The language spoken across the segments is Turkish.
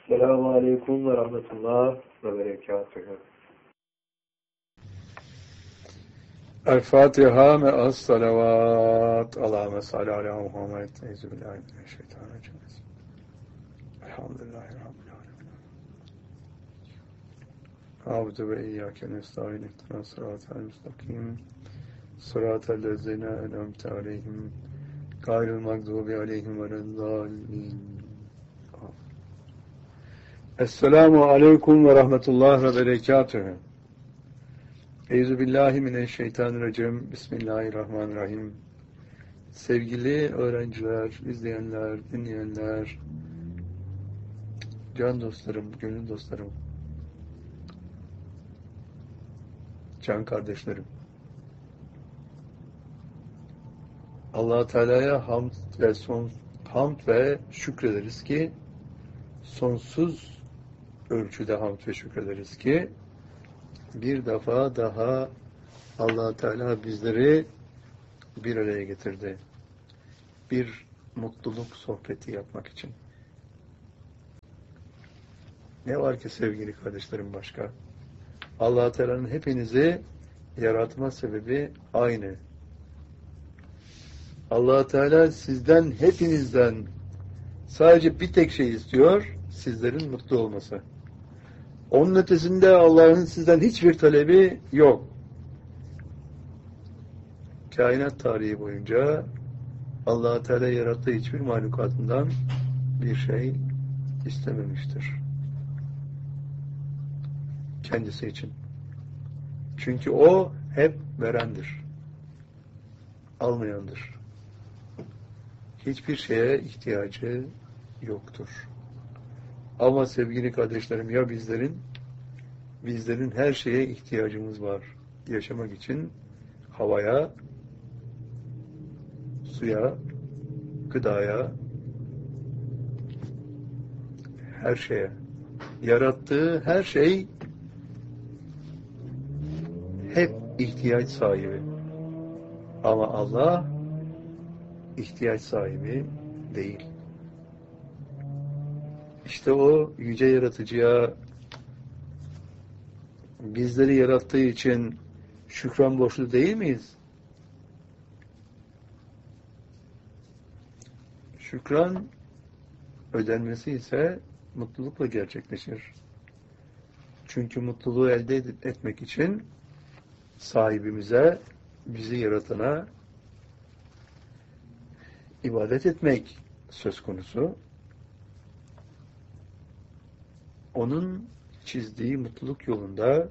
Selamun Aleyküm ve Rahmetullah ve Berekatühü. El-Fatiha me'as salavat. Allahümme salli ala Muhammed. Euzubillahimineşşeytanirracim. Elhamdülillahi Rabbil alemin. Abdü ve iyyâke nesta'in. İhtina sıratel müstakim. Sıratel lezine en'amte aleyhim. Gayril mağdubi aleyhim veleddallin. Esselamu aleyküm ve rahmetullah ve berekatühü. Euzubillahimineşşeytanirracim. Bismillahirrahmanirrahim. Sevgili öğrenciler, izleyenler, dinleyenler, can dostlarım, gönül dostlarım, can kardeşlerim. Allah-u Teala'ya hamd ve şükrederiz ki, sonsuz ölçüde hamd ve şükrederiz ki, bir defa daha Allah-u Teala bizleri bir araya getirdi. Bir mutluluk sohbeti yapmak için. Ne var ki sevgili kardeşlerim başka? Allah-u Teala'nın hepinizi yaratma sebebi aynı. Allah-u Teala sizden, hepinizden sadece bir tek şey istiyor, sizlerin mutlu olması. Onun ötesinde Allah'ın sizden hiçbir talebi yok. Kainat tarihi boyunca Allah-u Teala yarattığı hiçbir mahlukatından bir şey istememiştir. Kendisi için. Çünkü o hep verendir. Almayandır. Hiçbir şeye ihtiyacı yoktur. Ama sevgili kardeşlerim, ya bizlerin her şeye ihtiyacımız var. Yaşamak için havaya, suya, gıdaya, her şeye. Yarattığı her şey hep ihtiyaç sahibi. Ama Allah ihtiyaç sahibi değil. İşte o yüce yaratıcıya bizleri yarattığı için şükran borçlu değil miyiz? Şükran ödenmesi ise mutlulukla gerçekleşir. Çünkü mutluluğu elde etmek için sahibimize, bizi yaratana ibadet etmek söz konusu. Onun çizdiği mutluluk yolunda,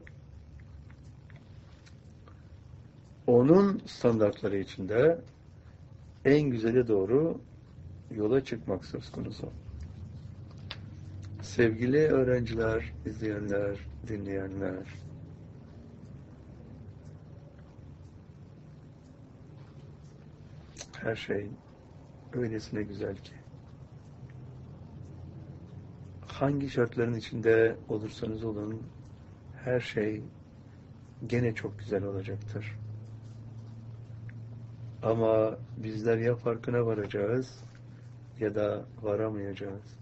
onun standartları içinde en güzele doğru yola çıkmak söz konusu. Sevgili öğrenciler, izleyenler, dinleyenler, her şey öylesine güzel ki, hangi şartların içinde olursanız olun, her şey gene çok güzel olacaktır. Ama bizler ya farkına varacağız ya da varamayacağız.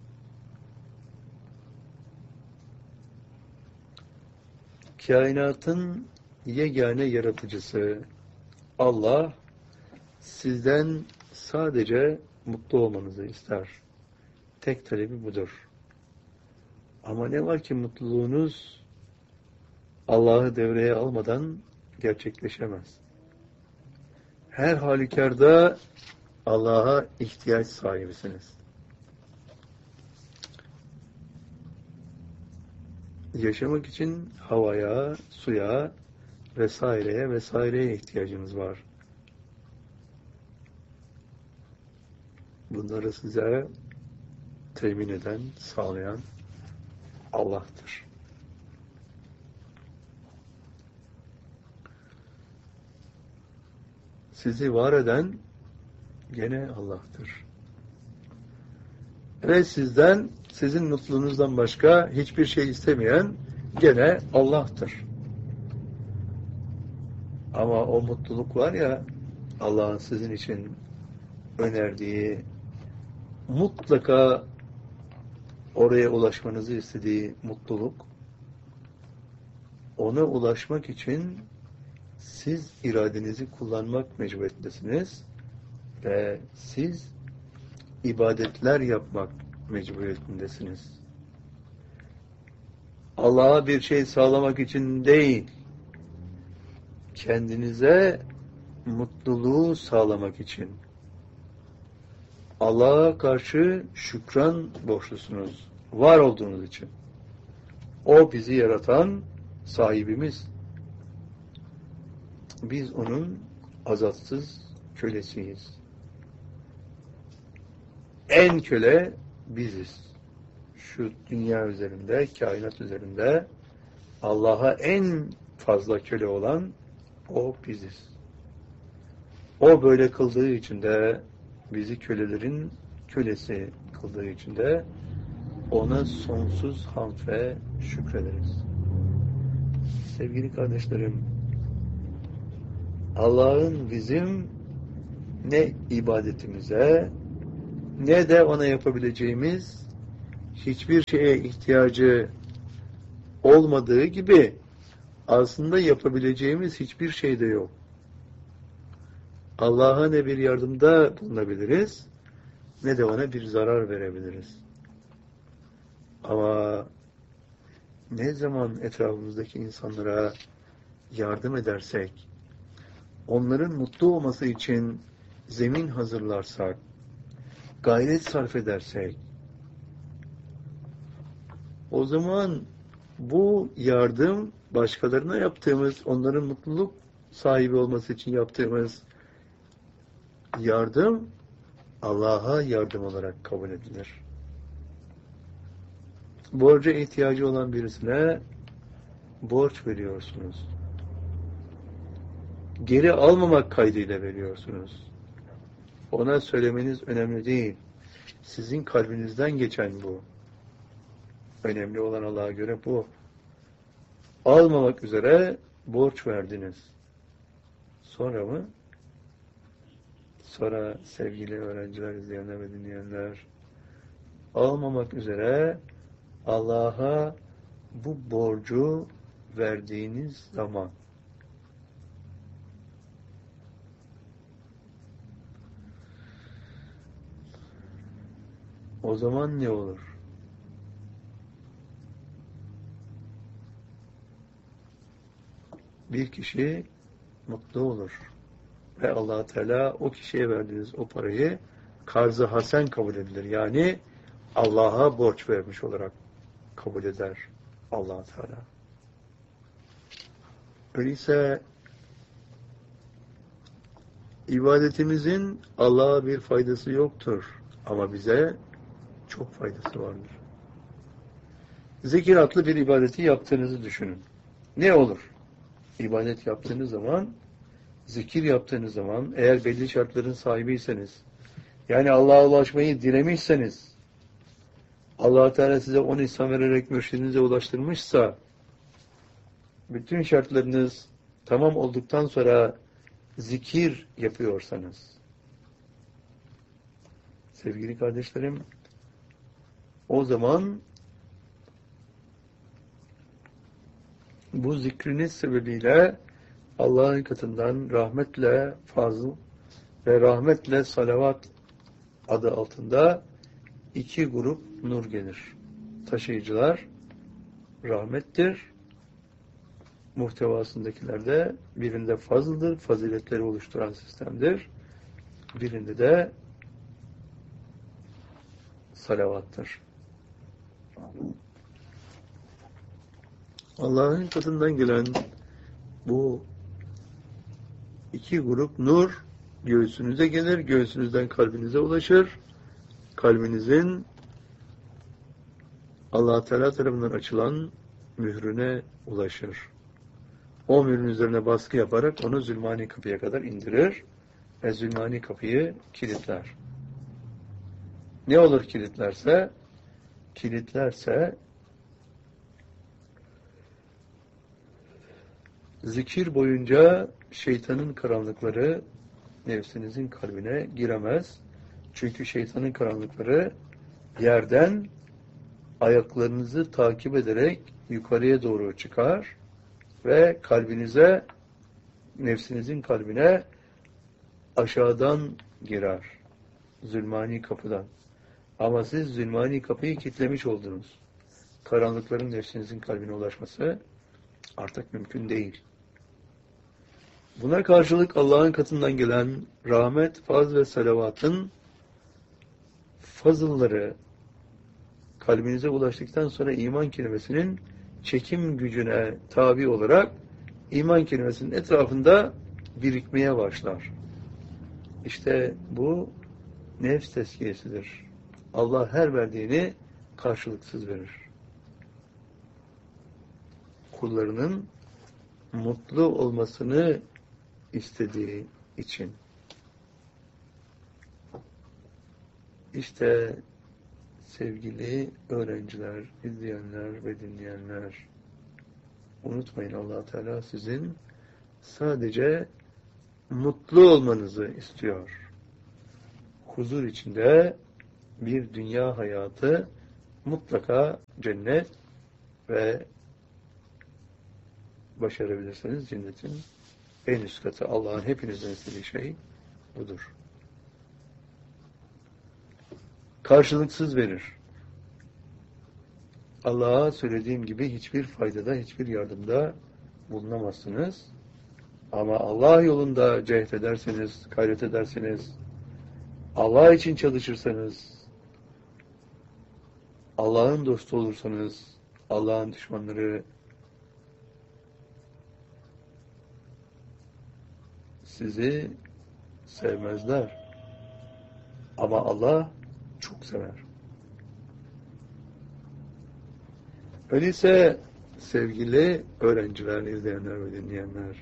Kainatın yegane yaratıcısı Allah sizden sadece mutlu olmanızı ister. Tek talebi budur. Ama ne var ki mutluluğunuz Allah'ı devreye almadan gerçekleşemez. Her halükarda Allah'a ihtiyaç sahibisiniz. Yaşamak için havaya, suya vesaireye ihtiyacınız var. Bunları size temin eden, sağlayan Allah'tır. Sizi var eden gene Allah'tır. Ve sizin mutluluğunuzdan başka hiçbir şey istemeyen gene Allah'tır. Ama o mutluluk var ya, Allah'ın sizin için önerdiği, mutlaka oraya ulaşmanızı istediği mutluluk, ona ulaşmak için siz iradenizi kullanmak mecburiyetindesiniz ve siz ibadetler yapmak mecburiyetindesiniz. Allah'a bir şey sağlamak için değil, kendinize mutluluğu sağlamak için. Allah'a karşı şükran borçlusunuz, var olduğunuz için. O bizi yaratan sahibimiz. Biz onun azatsız kölesiyiz. En köle biziz. Şu dünya üzerinde, kainat üzerinde Allah'a en fazla köle olan o biziz. O böyle kıldığı için de bizi kölelerin kölesi kıldığı için de ona sonsuz hamd ve şükrederiz. Sevgili kardeşlerim, Allah'ın bizim ne ibadetimize ne de ona yapabileceğimiz hiçbir şeye ihtiyacı olmadığı gibi aslında yapabileceğimiz hiçbir şey de yok. Allah'a ne bir yardımda bulunabiliriz ne de ona bir zarar verebiliriz. Ama ne zaman etrafımızdaki insanlara yardım edersek, onların mutlu olması için zemin hazırlarsak, gayret sarf edersek, o zaman bu yardım başkalarına yaptığımız, onların mutluluk sahibi olması için yaptığımız yardım Allah'a yardım olarak kabul edilir. Borca ihtiyacı olan birisine borç veriyorsunuz. Geri almamak kaydıyla veriyorsunuz. Ona söylemeniz önemli değil. Sizin kalbinizden geçen bu. Önemli olan Allah'a göre bu. Almamak üzere borç verdiniz. Sonra mı? Sonra sevgili öğrenciler, izleyenler ve dinleyenler, almamak üzere Allah'a bu borcu verdiğiniz zaman o zaman ne olur? Bir kişi mutlu olur. Ve Allah Teala o kişiye verdiğiniz o parayı karz-ı hasen kabul edilir. Yani Allah'a borç vermiş olarak kabul eder Allah Teala. Öyleyse ibadetimizin Allah'a bir faydası yoktur. Ama bize çok faydası vardır. Zikir adlı bir ibadeti yaptığınızı düşünün. Ne olur? İbadet yaptığınız zaman, zikir yaptığınız zaman, eğer belli şartların sahibiyseniz, yani Allah'a ulaşmayı dilemişseniz, Allah Teala size 10 ihsan vererek mürşidinize ulaştırmışsa, bütün şartlarınız tamam olduktan sonra zikir yapıyorsanız, sevgili kardeşlerim, o zaman bu zikriniz sebebiyle Allah'ın katından rahmetle fazıl ve rahmetle salavat adı altında 2 grup nur gelir. Taşıyıcılar rahmettir. Muhtevasındakiler de birinde fazıldır, faziletleri oluşturan sistemdir. Birinde de salavattır. Allah'ın katından gelen bu 2 grup nur göğsünüze gelir, göğsünüzden kalbinize ulaşır. Kalbinizin Allah Teala tarafından açılan mührüne ulaşır. O mührün üzerine baskı yaparak onu Zülmani kapıya kadar indirir ve Zülmani kapıyı kilitler. Ne olur kilitlerse? Kilitlerse zikir boyunca şeytanın karanlıkları nefsinizin kalbine giremez. Çünkü şeytanın karanlıkları yerden ayaklarınızı takip ederek yukarıya doğru çıkar ve kalbinize, nefsinizin kalbine aşağıdan girer. Zulmani kapıdan. Ama siz zulmani kapıyı kilitlemiş oldunuz. Karanlıkların nefsinizin kalbine ulaşması artık mümkün değil. Buna karşılık Allah'ın katından gelen rahmet, faz ve salavatın fazılları kalbinize ulaştıktan sonra iman kelimesinin çekim gücüne tabi olarak iman kelimesinin etrafında birikmeye başlar. İşte bu nefs tezkiyesidir. Allah her verdiğini karşılıksız verir. Kullarının mutlu olmasını istediği için. İşte sevgili öğrenciler, izleyenler ve dinleyenler, unutmayın, Allah Teala sizin sadece mutlu olmanızı istiyor. Huzur içinde bir dünya hayatı, mutlaka cennet ve başarabilirseniz cennetin en üst katı. Allah'ın hepinizden istediği şey budur. Karşılıksız verir. Allah'a söylediğim gibi hiçbir faydada, hiçbir yardımda bulunamazsınız. Ama Allah yolunda cehd ederseniz, gayret ederseniz, Allah için çalışırsanız, Allah'ın dostu olursanız, Allah'ın düşmanları sizi sevmezler. Ama Allah çok sever. Öyleyse sevgili öğrenciler, izleyenler ve dinleyenler,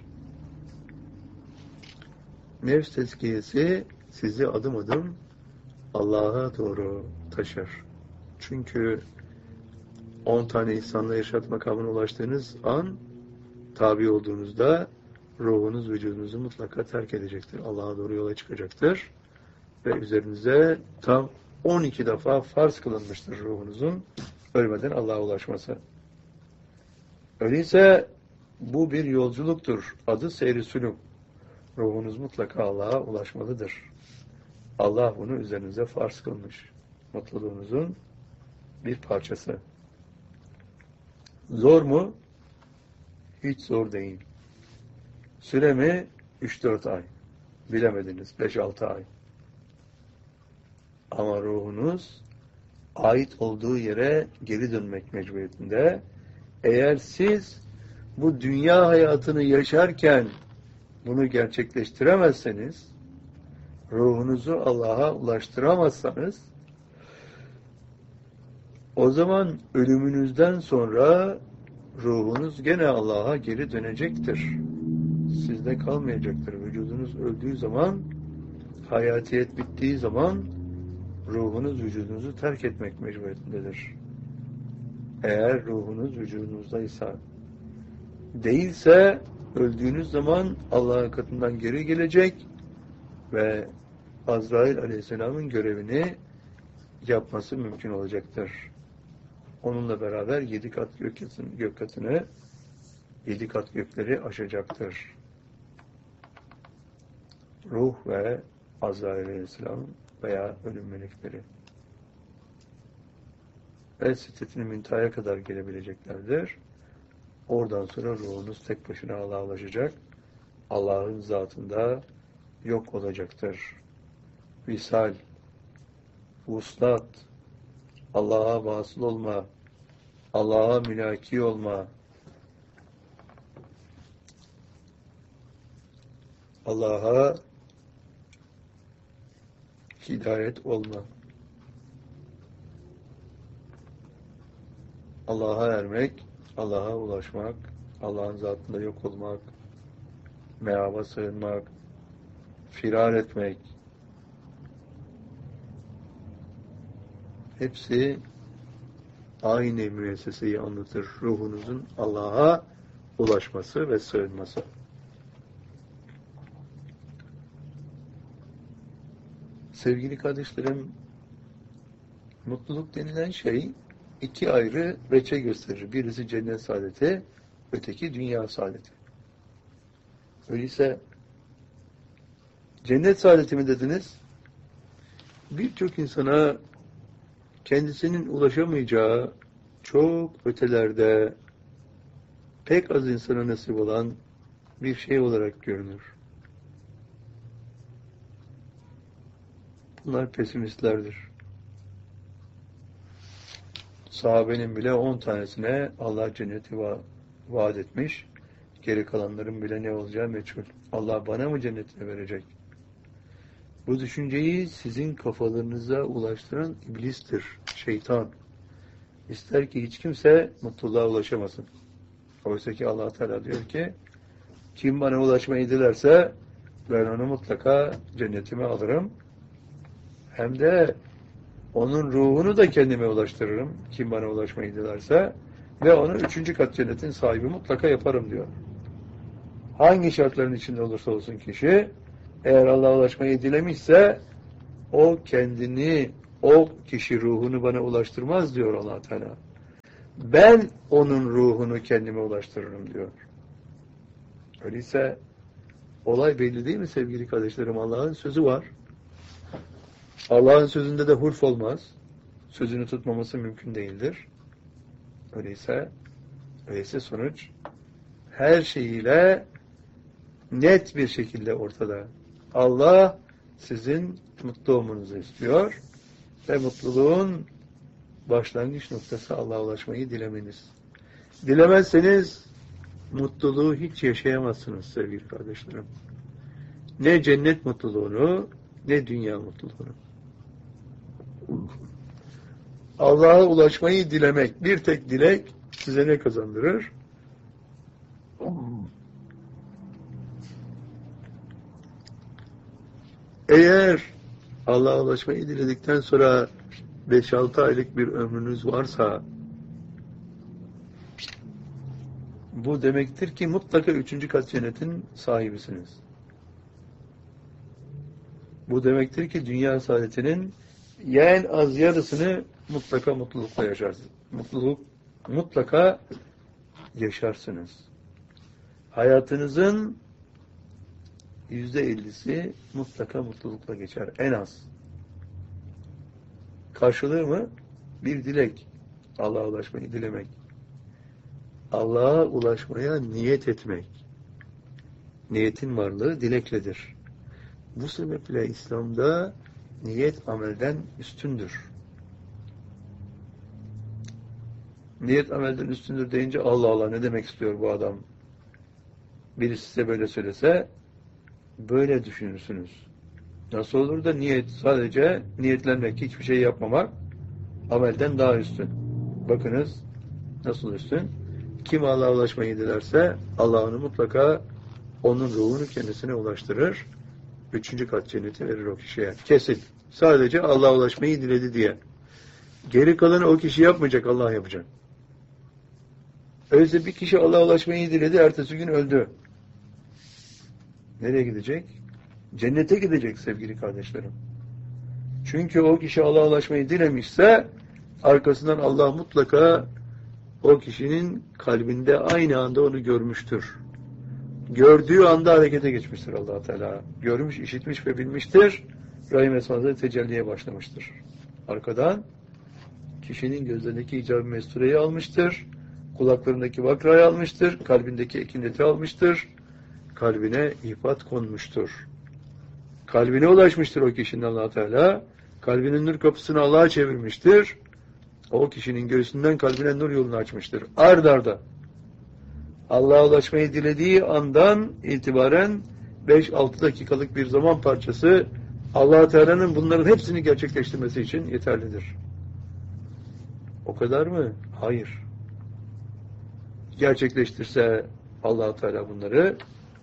nefs tezkiyesi sizi adım adım Allah'a doğru taşır. Çünkü 10 tane insanla yaşat makamına ulaştığınız an, tabi olduğunuzda ruhunuz vücudunuzu mutlaka terk edecektir. Allah'a doğru yola çıkacaktır. Ve üzerinize tam 12 defa farz kılınmıştır ruhunuzun ölmeden Allah'a ulaşması. Öyleyse bu bir yolculuktur. Adı seyri sülûk. Ruhunuz mutlaka Allah'a ulaşmalıdır. Allah bunu üzerinize farz kılmış. Mutluluğunuzun bir parçası. Zor mu? Hiç zor değil. Süre mi? 3-4 ay. Bilemediniz. 5-6 ay. Ama ruhunuz ait olduğu yere geri dönmek mecburiyetinde. Eğer siz bu dünya hayatını yaşarken bunu gerçekleştiremezseniz, ruhunuzu Allah'a ulaştıramazsanız, o zaman ölümünüzden sonra ruhunuz gene Allah'a geri dönecektir. Sizde kalmayacaktır. Vücudunuz öldüğü zaman, hayatiyet bittiği zaman ruhunuz vücudunuzu terk etmek mecburiyetindedir. Eğer ruhunuz vücudunuzdaysa, değilse öldüğünüz zaman Allah'ın katından geri gelecek ve Azrail Aleyhisselam'ın görevini yapması mümkün olacaktır. Onunla beraber 7 kat gök katını, 7 kat gökleri aşacaktır. Ruh ve Azrail Aleyhisselam veya ölüm melekleri. Ve Sidret-i Münteha'ya kadar gelebileceklerdir. Oradan sonra ruhunuz tek başına Allah'a ulaşacak. Allah'ın zatında yok olacaktır. Visal, vuslat, Allah'a vasıl olma, Allah'a mülaki olma, Allah'a hidayet olma, Allah'a ermek, Allah'a ulaşmak, Allah'ın zatında yok olmak, meaba sığınmak, firar etmek, hepsi aynı müesseseyi anlatır. Ruhunuzun Allah'a ulaşması ve sığınması. Sevgili kardeşlerim, mutluluk denilen şey iki ayrı veçe gösterir. Birisi cennet saadeti, öteki dünya saadeti. Öyleyse cennet saadeti mi dediniz? Birçok insana kendisinin ulaşamayacağı çok ötelerde pek az insana nasip olan bir şey olarak görünür. Bunlar pesimistlerdir. Sahabenin bile 10 tanesine Allah cenneti vaat etmiş. Geri kalanların bile ne olacağı meçhul. Allah bana mı cennetini verecek? Bu düşünceyi sizin kafalarınıza ulaştıran iblistir, şeytan. İster ki hiç kimse mutluluğa ulaşamasın. Oysa ki Allah Teala diyor ki, kim bana ulaşmayı dilerse ben onu mutlaka cennetime alırım. Hem de onun ruhunu da kendime ulaştırırım. Kim bana ulaşmayı dilerse ve onu 3. kat cennetin sahibi mutlaka yaparım diyor. Hangi şartların içinde olursa olsun kişi, eğer Allah'a ulaşmayı dilemişse o kendini, o kişi ruhunu bana ulaştırmaz diyor Allah Teala. Ben onun ruhunu kendime ulaştırırım diyor. Öyleyse olay belli değil mi sevgili kardeşlerim? Allah'ın sözü var. Allah'ın sözünde de hulf olmaz. Sözünü tutmaması mümkün değildir. Öyleyse sonuç her şeyiyle net bir şekilde ortada. Allah sizin mutlu olmanızı istiyor ve mutluluğun başlangıç noktası Allah'a ulaşmayı dilemeniz. Dilemezseniz mutluluğu hiç yaşayamazsınız sevgili kardeşlerim. Ne cennet mutluluğunu, ne dünya mutluluğunu. Allah'a ulaşmayı dilemek, bir tek dilek size ne kazandırır? Eğer Allah'a ulaşmayı diledikten sonra 5-6 aylık bir ömrünüz varsa bu demektir ki mutlaka 3. kat cennetin sahibisiniz. Bu demektir ki dünya saadetinin en az yarısını mutlaka mutlulukla yaşarsınız. Mutlaka yaşarsınız. Hayatınızın %50'si mutlaka mutlulukla geçer. En az. Karşılığı mı? Bir dilek. Allah'a ulaşmayı dilemek. Allah'a ulaşmaya niyet etmek. Niyetin varlığı dilekledir. Bu sebeple İslam'da niyet amelden üstündür. Niyet amelden üstündür deyince Allah Allah ne demek istiyor bu adam? Birisi size böyle söylese böyle düşünürsünüz. Nasıl olur da niyet sadece niyetlenmek, hiçbir şey yapmamak amelden daha üstün. Bakınız nasıl üstün? Kim Allah'a ulaşmayı dilerse Allah onu mutlaka onun ruhunu kendisine ulaştırır. 3. kat cenneti verir o kişiye. Kesin. Sadece Allah'a ulaşmayı diledi diye. Geri kalanı o kişi yapmayacak, Allah yapacak. Öyleyse bir kişi Allah'a ulaşmayı diledi, ertesi gün öldü. Nereye gidecek? Cennete gidecek sevgili kardeşlerim. Çünkü o kişi Allah'a ulaşmayı dilemişse arkasından Allah mutlaka o kişinin kalbinde aynı anda onu görmüştür. Gördüğü anda harekete geçmiştir Allah Teala. Görmüş, işitmiş ve bilmiştir. Rahim esmasında tecelliye başlamıştır. Arkadan kişinin gözlerindeki icab-ı mestureyi almıştır. Kulaklarındaki vakrayı almıştır. Kalbindeki ekineti almıştır. Kalbine ihbat konmuştur. Kalbine ulaşmıştır o kişinin Allah Teala. Kalbinin nur kapısını Allah'a çevirmiştir. O kişinin göğsünden kalbine nur yolunu açmıştır. Ard arda. Allah'a ulaşmayı dilediği andan itibaren 5-6 dakikalık bir zaman parçası Allah Teala'nın bunların hepsini gerçekleştirmesi için yeterlidir. O kadar mı? Hayır. Gerçekleştirse Allah Teala bunları,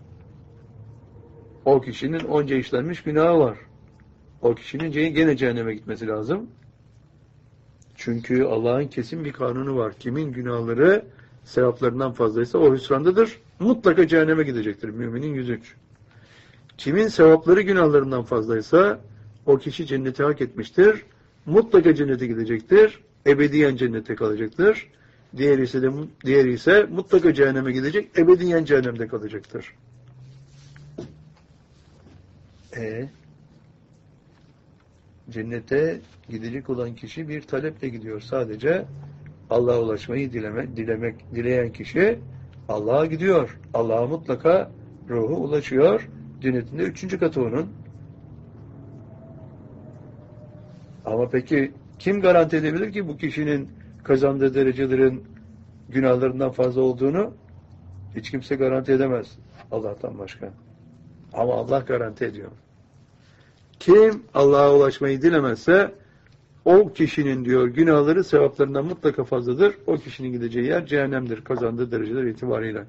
o kişinin onca işlenmiş günahı var. O kişinin gene cehenneme gitmesi lazım. Çünkü Allah'ın kesin bir kanunu var. Kimin günahları sevaplarından fazlaysa o hüsrandadır. Mutlaka cehenneme gidecektir. Müminin 103. Kimin sevapları günahlarından fazlaysa o kişi cenneti hak etmiştir. Mutlaka cennete gidecektir. ebediyen cennete kalacaktır. Diğeri ise mutlaka cehenneme gidecek, ebediyen cehennemde kalacaktır. Cennete gidecek olan kişi bir taleple gidiyor. Sadece Allah'a ulaşmayı dileyen kişi Allah'a gidiyor. Allah'a mutlaka ruhu ulaşıyor. Cennetin de 3. katı onun. Ama peki kim garanti edebilir ki bu kişinin kazandığı derecelerin günahlarından fazla olduğunu? Hiç kimse garanti edemez Allah'tan başka. Ama Allah garanti ediyor. Kim Allah'a ulaşmayı dilemezse o kişinin diyor günahları sevaplarından mutlaka fazladır. O kişinin gideceği yer cehennemdir kazandığı dereceler itibariyle.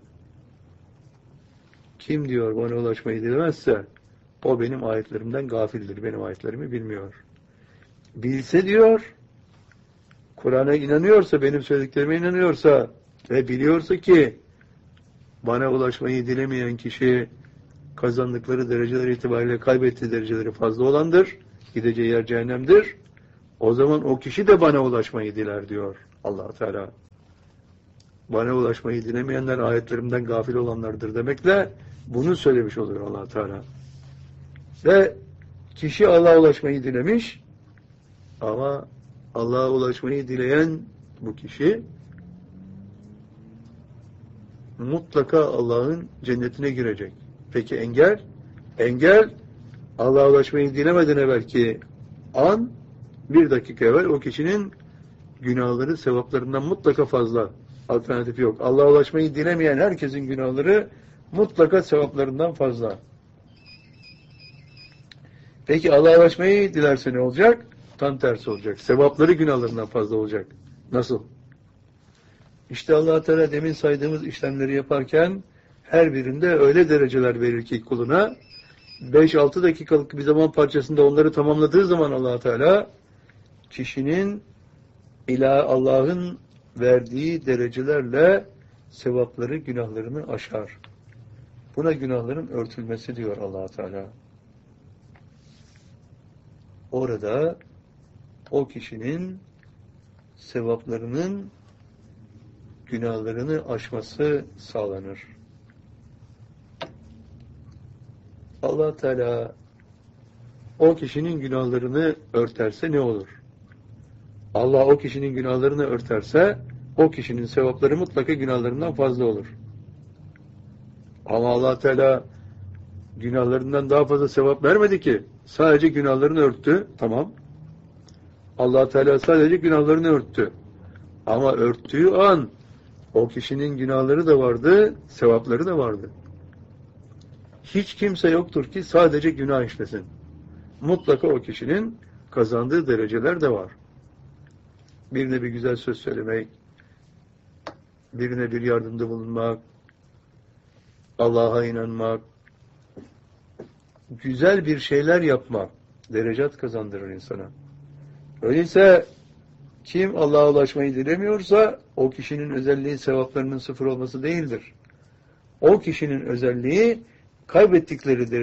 Kim diyor bana ulaşmayı dilemezse o benim ayetlerimden gafildir. Benim ayetlerimi bilmiyor. Bilse diyor Kur'an'a inanıyorsa, benim söylediklerime inanıyorsa ve biliyorsa ki bana ulaşmayı dilemeyen kişi kazandıkları dereceler itibariyle kaybettiği dereceleri fazla olandır. Gideceği yer cehennemdir. O zaman o kişi de bana ulaşmayı diler diyor Allah Teala. Bana ulaşmayı dilemeyenler ayetlerimden gafil olanlardır demekle bunu söylemiş oluyor Allah Teala. Ve kişi Allah'a ulaşmayı dilemiş ama Allah'a ulaşmayı dileyen bu kişi mutlaka Allah'ın cennetine girecek. Peki engel? Engel Allah'a ulaşmayı dilemeden evvelki an, bir dakika evvel o kişinin günahları sevaplarından mutlaka fazla. Alternatifi yok. Allah'a ulaşmayı dilemeyen herkesin günahları mutlaka sevaplarından fazla. Peki Allah'a ulaşmayı dilerse ne olacak? Tam tersi olacak. Sevapları günahlarından fazla olacak. Nasıl? İşte Allah Teala demin saydığımız işlemleri yaparken her birinde öyle dereceler verir ki kuluna 5-6 dakikalık bir zaman parçasında onları tamamladığı zaman Allah Teala kişinin Allah'ın verdiği derecelerle sevapları, günahlarını aşar. Buna günahların örtülmesi diyor Allah Teala. Orada o kişinin sevaplarının günahlarını aşması sağlanır. Allah Teala o kişinin günahlarını örterse ne olur? Allah o kişinin günahlarını örterse o kişinin sevapları mutlaka günahlarından fazla olur. Ama Allah Teala günahlarından daha fazla sevap vermedi ki. Sadece günahlarını örttü. Tamam. Allah Teala sadece günahlarını örttü. Ama örttüğü an o kişinin günahları da vardı, sevapları da vardı. Hiç kimse yoktur ki sadece günah işlesin. Mutlaka o kişinin kazandığı dereceler de var. Birine bir güzel söz söylemek, birine bir yardımda bulunmak, Allah'a inanmak, güzel bir şeyler yapmak derecat kazandırır insana. Öyleyse kim Allah'a ulaşmayı dilemiyorsa o kişinin özelliği sevaplarının sıfır olması değildir. O kişinin özelliği kaybettiği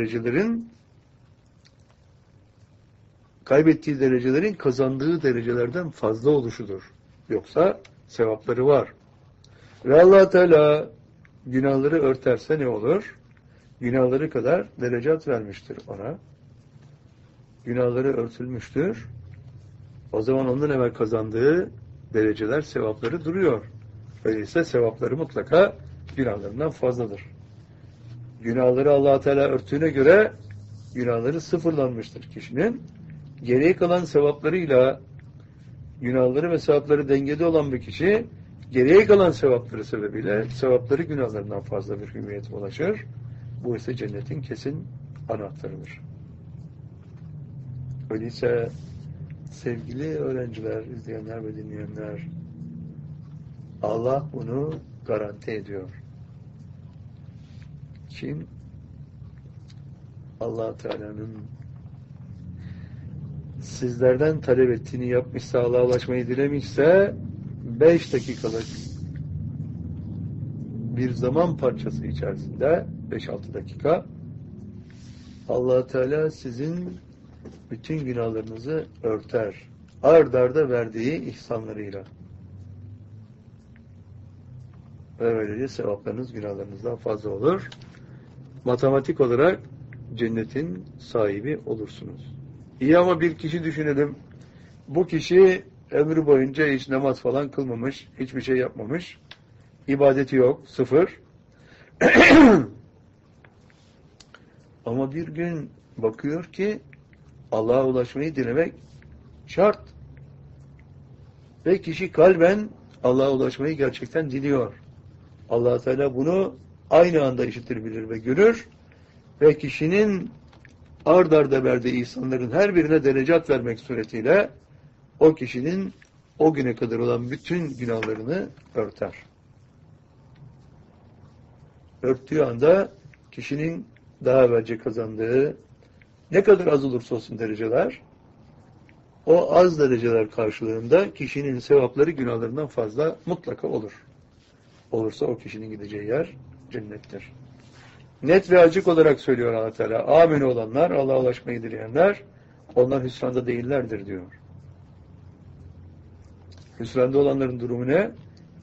derecelerin kazandığı derecelerden fazla oluşudur. Yoksa sevapları var. Ve Allah Teala günahları örterse ne olur? Günahları kadar derecat vermiştir ona. Günahları örtülmüştür. O zaman ondan evvel kazandığı dereceler, sevapları duruyor. Öyleyse sevapları mutlaka günahlarından fazladır. Günahları Allah Teala örttüğüne göre günahları sıfırlanmıştır kişinin. Geriye kalan sevaplarıyla günahları ve sevapları dengede olan bir kişi geriye kalan sevapları sebebiyle sevapları günahlarından fazla bir hüviyete ulaşır. Bu ise cennetin kesin anahtarıdır. Öyleyse sevgili öğrenciler, izleyenler ve dinleyenler, Allah bunu garanti ediyor. Kim Allah Teala'nın sizlerden talep ettiğini yapmışsa, Allah'a ulaşmayı dilemişse 5 dakikalık bir zaman parçası içerisinde 5-6 dakika Allah Teala sizin bütün günahlarınızı örter. ard arda verdiği ihsanlarıyla. Ve böylece sevaplarınız günahlarınızdan fazla olur. Matematik olarak cennetin sahibi olursunuz. İyi ama bir kişi düşünelim. Bu kişi ömrü boyunca hiç namaz falan kılmamış, hiçbir şey yapmamış. İbadeti yok, sıfır. Ama bir gün bakıyor ki Allah'a ulaşmayı dilemek şart. Ve kişi kalben Allah'a ulaşmayı gerçekten diliyor. Allah Teala bunu aynı anda işitir, bilir ve görür. Ve kişinin ard arda verdiği ihsanların her birine derecat vermek suretiyle o kişinin o güne kadar olan bütün günahlarını örter. Örttüğü anda kişinin daha evvelce kazandığı ne kadar az olursa olsun dereceler, o az dereceler karşılığında kişinin sevapları günahlarından fazla mutlaka olur. Olursa o kişinin gideceği yer cennettir. Net ve açık olarak söylüyor Allah Teala. Amin olanlar, Allah'a ulaşmayı dileyenler, onlar hüsranda değillerdir diyor. Hüsranda olanların durumu ne?